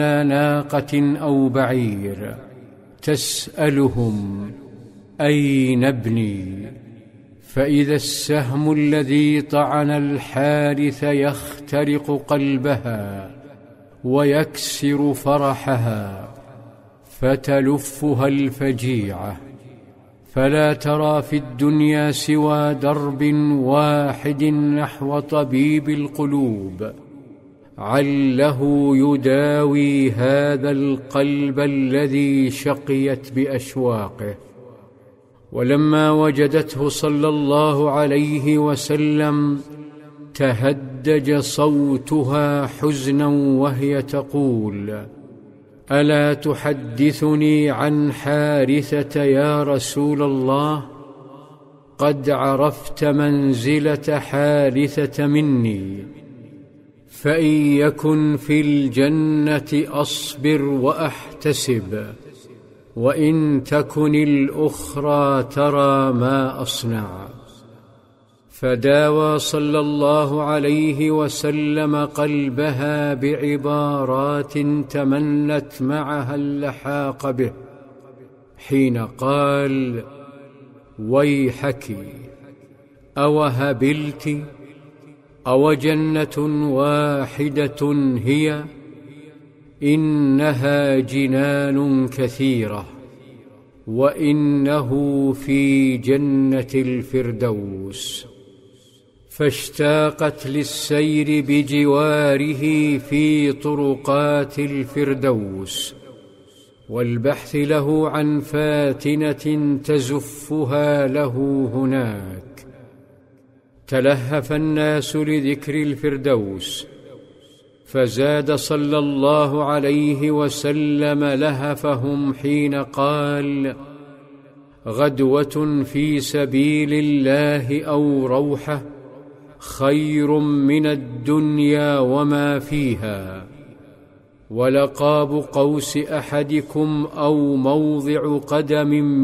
ناقة أو بعير تسألهم أين ابني؟ فإذا السهم الذي طعن الحارث يخترق قلبها ويكسر فرحها، فتلفها الفجيعة، فلا ترى في الدنيا سوى درب واحد نحو طبيب القلوب عله يداوي هذا القلب الذي شقيت بأشواقه. ولما وجدته صلى الله عليه وسلم تهدج صوتها حزنا وهي تقول: ألا تحدثني عن حارثة يا رسول الله؟ قد عرفت منزلة حارثة مني، فإن يكن في الجنة أصبر وأحتسب، وإن تكن الأخرى ترى ما أصنع. فداوى صلى الله عليه وسلم قلبها بعبارات تمنت معها اللحاق به، حين قال: ويحك، أوهبلت؟ أو جنة واحدة هي؟ إنها جنان كثيرة، وإنه في جنة الفردوس. فاشتاقت للسير بجواره في طرقات الفردوس، والبحث له عن فاتنة تزفها له هناك. تلهف الناس لذكر الفردوس، فزاد صلى الله عليه وسلم لهفهم حين قال: غدوة في سبيل الله أو روحة خير من الدنيا وما فيها، ولقاب قوس أحدكم أو موضع قدم